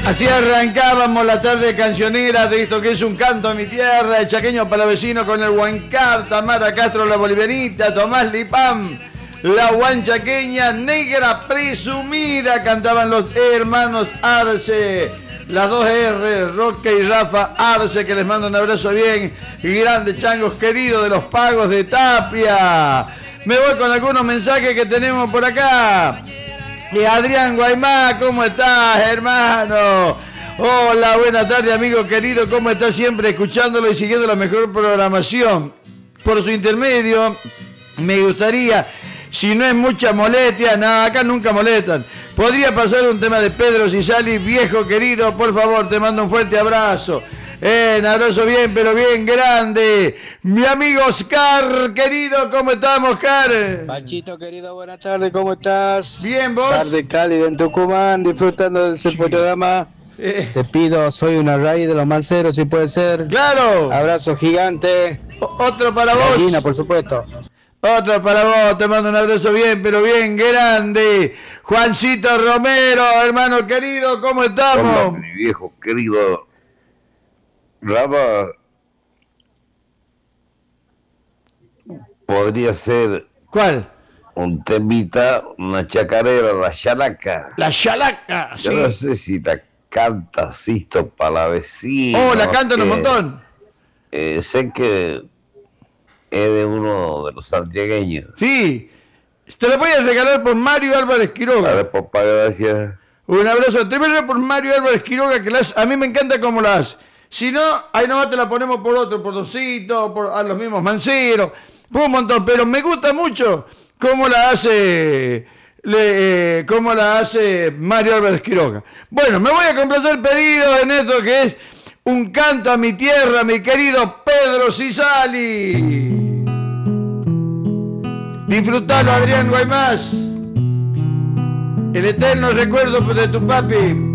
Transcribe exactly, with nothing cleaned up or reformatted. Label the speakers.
Speaker 1: Así arrancábamos la tarde cancionera de esto que es un canto a mi tierra, el chaqueño palavecino con el Huancar, Tamara Castro, la bolivianita, Tomás Lipam, la huanchaqueña negra presumida, cantaban los hermanos Arce, las dos R, Roque y Rafa Arce, que les mando un abrazo bien, y grandes changos queridos de los Pagos de Tapia. Me voy con algunos mensajes que tenemos por acá. Y Adrián Guaymá, ¿cómo estás, hermano? Hola, buenas tardes, amigo querido. ¿Cómo estás? Siempre escuchándolo y siguiendo la mejor programación. Por su intermedio, me gustaría, si no es mucha molestia, nada, acá nunca molestan, podría pasar un tema de Pedro Cisali, viejo querido, por favor, te mando un fuerte abrazo. Eh, un abrazo bien, pero bien grande. Mi amigo Oscar, querido, ¿cómo estamos, Oscar?
Speaker 2: Pachito, querido, buenas tardes, ¿cómo estás?
Speaker 1: Bien, ¿vos?
Speaker 2: Tarde cálida en Tucumán, disfrutando del sí. programa. Eh. Te pido, soy una raíz de los manceros, si puede ser.
Speaker 1: ¡Claro!
Speaker 2: Abrazo gigante.
Speaker 1: O- otro para vos.
Speaker 2: Gallina, por supuesto.
Speaker 1: Otro para vos, te mando un abrazo bien, pero bien grande. Juancito Romero, hermano querido, ¿cómo estamos?
Speaker 3: Hola, mi viejo querido. Rama, podría ser.
Speaker 1: ¿Cuál?
Speaker 3: Un temita, una chacarera, la chalaca.
Speaker 1: La chalaca,
Speaker 3: Yo
Speaker 1: sí.
Speaker 3: no sé si la canta Sisto Palavecino.
Speaker 1: Oh, la cantan un montón.
Speaker 3: Eh, sé que es de uno de los santiagueños.
Speaker 1: Sí, te lo voy a regalar por Mario Álvarez Quiroga.
Speaker 3: A ver, papá, gracias.
Speaker 1: Un abrazo, te voy a regalar por Mario Álvarez Quiroga, que las, a mí me encanta cómo la hace. Si no, ahí nomás te la ponemos por otro, por Dosito, por a los mismos Manceros, por un montón, pero me gusta mucho cómo la hace, le, eh, cómo la hace Mario Álvarez Quiroga. Bueno, me voy a complacer el pedido en esto que es un canto a mi tierra, mi querido Pedro Cisali. Disfrutalo, Adrián Guaymás. El eterno recuerdo de tu papi.